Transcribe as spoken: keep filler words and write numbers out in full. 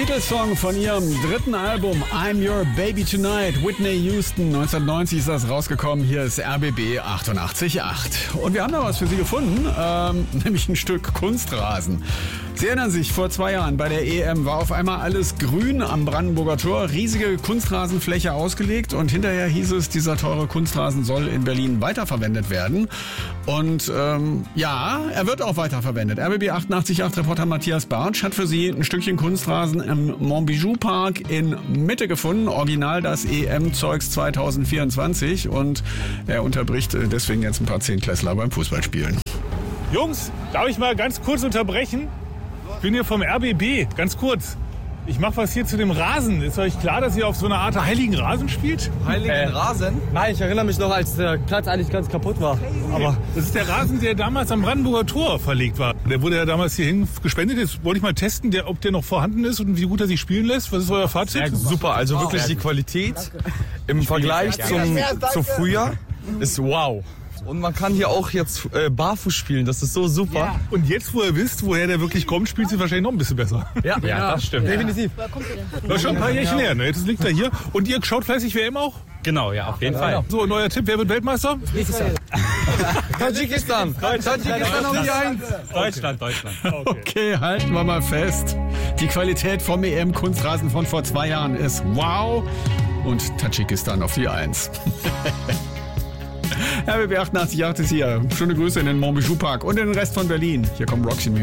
Titelsong von ihrem dritten Album I'm Your Baby Tonight, Whitney Houston. neunzehnhundertneunzig ist das rausgekommen. Hier ist R B B achtundachtzig Komma acht. Und wir haben da was für Sie gefunden, ähm, nämlich ein Stück Kunstrasen. Sie erinnern sich, vor zwei Jahren bei der E M war auf einmal alles grün am Brandenburger Tor. Riesige Kunstrasenfläche ausgelegt und hinterher hieß es, dieser teure Kunstrasen soll in Berlin weiterverwendet werden. Und ähm, ja, er wird auch weiterverwendet. R B B achtundachtzig Komma acht Reporter Matthias Bartsch hat für Sie ein Stückchen Kunstrasen im Montbijou Park in Mitte gefunden. Original das E M-Zeugs zwanzig vierundzwanzig. Und er unterbricht deswegen jetzt ein paar Zehntklässler beim Fußballspielen. Jungs, darf ich mal ganz kurz unterbrechen? Ich bin hier vom R B B, ganz kurz. Ich mache was hier zu dem Rasen. Ist euch klar, dass ihr auf so einer Art heiligen Rasen spielt? Heiligen äh, Rasen? Nein, ich erinnere mich noch, als der Platz eigentlich ganz kaputt war. Aber das ist der Rasen, der damals am Brandenburger Tor verlegt war. Der wurde ja damals hierhin gespendet. Jetzt wollte ich mal testen, der, ob der noch vorhanden ist und wie gut er sich spielen lässt. Was ist euer Fazit? Ja, super, also wirklich die Qualität im Vergleich zum, zu früher ist wow. Und man kann hier auch jetzt äh, barfuß spielen, das ist so super. Ja. Und jetzt, wo ihr wisst, woher der wirklich kommt, spielt sie wahrscheinlich noch ein bisschen besser. Ja, ja, ja, das stimmt. Definitiv. Woher kommt ihr denn? Das ist schon ein paar Jährchen her, ne? Jetzt liegt er hier. Und ihr schaut fleißig W M auch? Genau, ja, auf jeden ja, Fall. Ja. So, neuer Tipp, wer wird Weltmeister? Tadschikistan. Tadschikistan um die Eins. Deutschland, Deutschland. Okay. okay, halten wir mal fest. Die Qualität vom E M-Kunstrasen von vor zwei Jahren ist wow. Und Tadschikistan auf die Eins. R B B achtundachtzig Komma acht ist hier. Schöne Grüße in den Montbijou Park und in den Rest von Berlin. Hier kommt Roxy Music.